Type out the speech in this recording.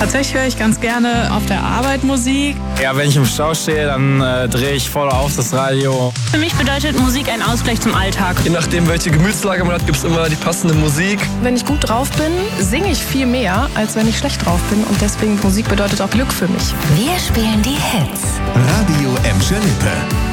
Tatsächlich höre ich ganz gerne auf der Arbeit Musik. Ja, wenn ich im Stau stehe, dann drehe ich voll auf das Radio. Für mich bedeutet Musik ein Ausgleich zum Alltag. Je nachdem, welche Gemütslage man hat, gibt es immer die passende Musik. Wenn ich gut drauf bin, singe ich viel mehr, als wenn ich schlecht drauf bin. Und deswegen, Musik bedeutet auch Glück für mich. Wir spielen die Hits. Radio Emscher Lippe.